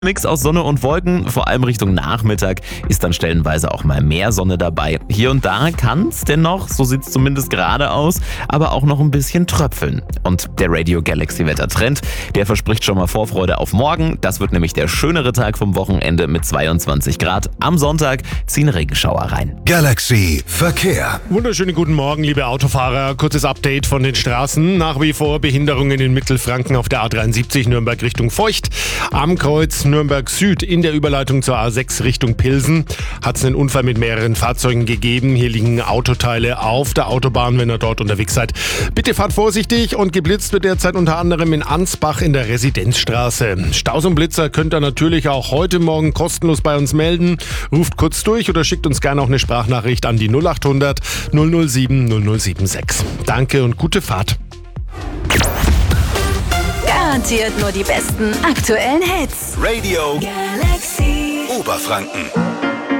Mix aus Sonne und Wolken, vor allem Richtung Nachmittag ist dann stellenweise auch mal mehr Sonne dabei. Hier und da kann es dennoch, so sieht es zumindest gerade aus, aber auch noch ein bisschen tröpfeln. Und der Radio Galaxy Wettertrend, der verspricht schon mal Vorfreude auf morgen. Das wird nämlich der schönere Tag vom Wochenende mit 22 Grad. Am Sonntag ziehen Regenschauer rein. Galaxy Verkehr. Wunderschönen guten Morgen, liebe Autofahrer. Kurzes Update von den Straßen. Nach wie vor Behinderungen in Mittelfranken auf der A73 Nürnberg Richtung Feucht. Am Kreuz Nürnberg Süd in der Überleitung zur A6 Richtung Pilsen hat es einen Unfall mit mehreren Fahrzeugen gegeben. Hier liegen Autoteile auf der Autobahn, wenn ihr dort unterwegs seid. Bitte fahrt vorsichtig und geblitzt wird derzeit unter anderem in Ansbach in der Residenzstraße. Staus und Blitzer könnt ihr natürlich auch heute Morgen kostenlos bei uns melden. Ruft kurz durch oder schickt uns gerne auch eine Sprachnachricht an die 0800 007 0076. Danke und gute Fahrt. Garantiert nur die besten aktuellen Hits. Radio Galaxy. Oberfranken.